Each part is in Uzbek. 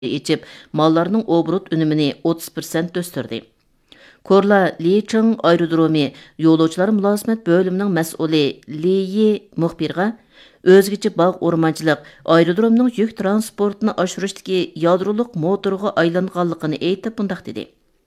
içip, mallarının obrut ünümünü 30% östürdü. Korla Licheng aerodromi yo'lovchilar mulozimat bo'limining mas'uli Li Yi muxbirga o'zgacha bog' o'rmonchilik aerodromning yuk transportini oshirishdagi yadroliq motorga aylanganligini aytib bundoq dedi.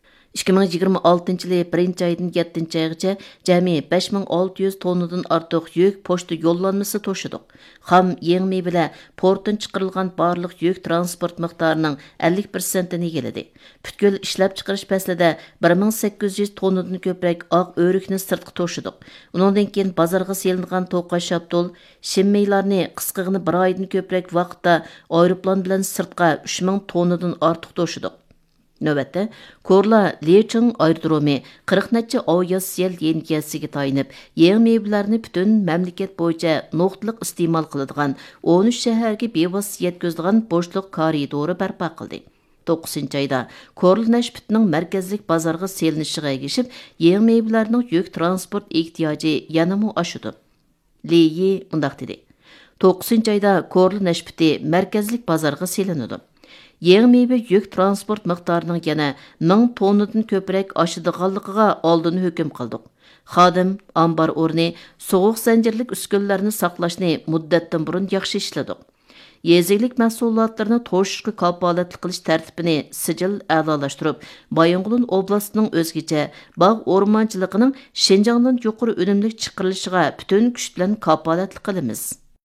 2026 yılı 1 aydan 7 aygacha jami 5600 tonnadan ortiq yük pochta yo'llanmasi to'shidiq. Xam yengmi bilan portdan chiqarilgan barliq yük transport miqdorining 50%ni egaladi. Butkul ishlab chiqarish faslida 1800 tonnadan ko'proq oq o'rikni sirtqa to'shidiq. Uningdan keyin bozorga selingan to'qash shaptol, shimmiylarni qisqig'ini 1 oydan ko'proq vaqtda aeroplan bilan sirtqa 3000 tonnadan ortiq to'shidiq. Növbətdə, Korla Licheng aerodromi 40 neçə aviasiya yeniyyəsiga tayınıb, yeni meyvələrini bütün məmləkət boyunca nöqtəlik iste'mol qiladigan 13 şəhərə bevosita yetkazadigan boşluq koridori barpo qildi. 9 ayda Korla Nashpitning markazlik bozorga selinishiga ergishib, yeni meyvələrinin yük transport ehtiyojı yanamı oshidi. Li Yi bundaq dedi. 9 ayda Korla Nashpiti markazlik bozorga selinadi. Yeni meyve yük transport miqdorining yana 1000 tonnadan ko'proq oshadiganligiga oldin hukm qildik. Xodim ambar o'rni sovuq zanjirlik uskunlarni saqlashni muddatdan burun yaxshi ishladik. Yezilik mahsulotlarini to'shishga kapolatlik qilish tartibini sijil a'lolashtirib, Bayonqulun oblastining o'zgacha bog' o'rmonchiligining Shinjongdan yuqori unumlik chiqarilishiga butun kuch bilan kapolatlik qilamiz.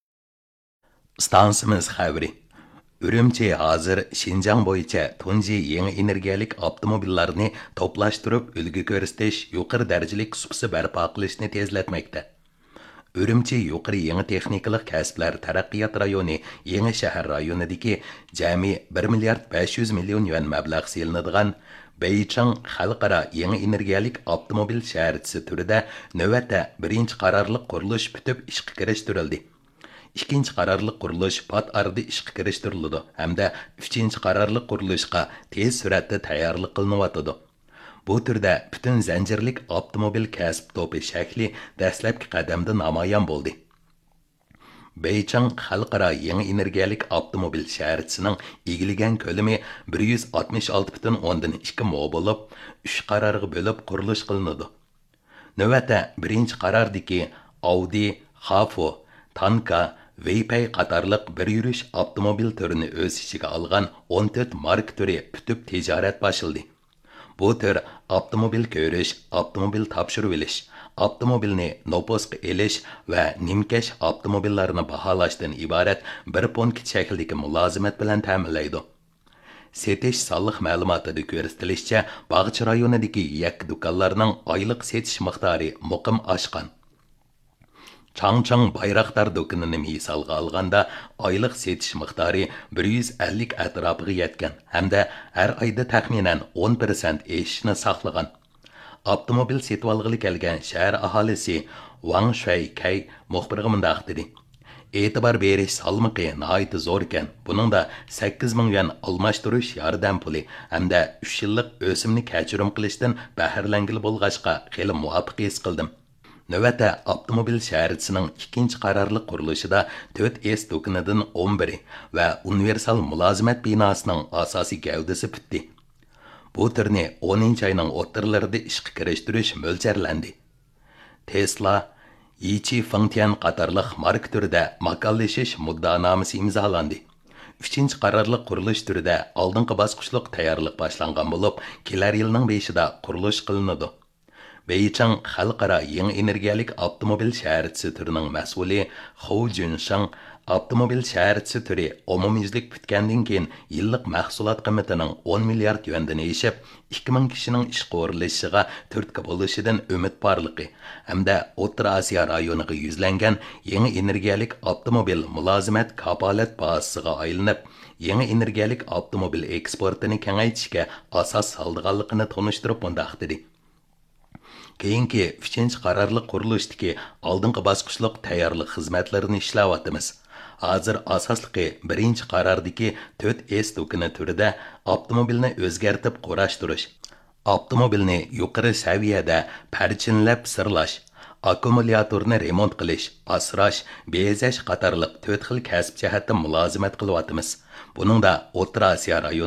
Stansimiz xabari. Ürümçi hazır Şinjan boyunca tunji yeni energiyalik avtomobillarni toplashtirib ulgu ko'rsatish yuqori darajalik suqsi barpo qilishni tezlatmoqda. Ürümçi yuqori yeni texnikalik kasblar taraqqiyot rayoni Yeni shahar rayonidagi jami 1 milliard 500 million yuan mablag' selinadigan Beichang xalqaro yeni energiyalik avtomobil shaharchisi turida navbatda birinchi qarorliq qurilish bitib ishga kirishtirildi. İkinci qararlıq quruluş pat arada ishga kirishtirildi hamda uchinchi qararlıq qurilishga tez suratda tayyorlik qilinayotdi. Bu turda butun zanjirlik avtomobil kasb to'pi shakli dastlabki qadamda namoyon bo'ldi. Beichang xalqaro yangi energiyalik avtomobil shaharchisining egiilgan ko'lami 166,2 mo bo'lib, 3 qarorga bo'lib qurilish qilinadi. Navbatda birinchi qarordagi Audi, Hafo, Tanka, Weipay qatarlıq bir yürüş avtomobil türünü öz içine algan 14 mark türü bütüp ticaret başladı. Bu tür avtomobil görüş, avtomobil tapşırıp eliş, avtomobilni noposka eliş ve nimkeş avtomobillerini bahalaştan ibaret bir ponki şekildeki mülazimet bilen təminleydi. Setiş sallık malumatı ko'rsatilishcha, Bağçı rayonidagi yak do'konlarning oylik setish miqdori muqim oshgan. Changchang Bayraktar do'konini misolga olganda oylik setish miqdori 150 atrofiga yetgan hamda har oyda taxminan 10% eshishni saqlagan. Avtomobil setib olg'ili kelgan shahar aholisi Wang Shuikay muxbirga mundaq dedi. E'tibor berish salmoqi nihoyat zo'r ekan. Buningda 8000 yuan almashtirish yordam puli hamda 3 yillik o'simni kechirim qilishdan bahrlangili bo'lg'achqa xeli muvaffaq his qildim. Növətdə avtomobil şəhərçisinin ikinci qararlıq qurilishida 4S do'konidan 11 və universal mülazimət binasının asasi gavdasi bitdi. Bu turni 10 ayning o'rtalarida ishga kirishtirish mo'ljallanadi. Tesla, Yichi Fengtian qatorliq marka turida makallashish muddanomasi imzolandi. 3 qarorliq qurilish turida oldingi bosqichliq tayyorlik boshlangan bo'lib, kelar yilning 5ida qurilish qilinadi. Beichang xalqaro yangi energiyalik avtomobil shaharchisi turining mas'uli Hu Junshang avtomobil shaharchisi turi umumyuzlik bitgandan keyin yillik mahsulot qiymatining 10 milliard yuandan eshib 2000 kishining ishga o'rnatishiga turtki bo'lishidan umid borligi hamda O'rta Osiyo rayoniga yuzlangan yangi energiyalik avtomobil mulozimat kapolat bazasiga aylanib, yangi energiyalik avtomobil eksportini kengaytirishga asos soldiganligini tunishtirib mundaq dedi. Keyinki 3 qarorliq qurilishdagi oldingi bosqichliq tayyorlik xizmatlarini ishlayapmiz. Hozir asosliqi 1 qarordagi 4S do'koni turida avtomobilni o'zgartib qurashtirish, avtomobilni yuqori saviyada parchinlab sirlash, akkumulyatorni remont qilish, asrash, bezash qatorliq 4 xil kasb jihatdan mulozimat qilyapmiz. Buningda O'rta Osiyo rayoni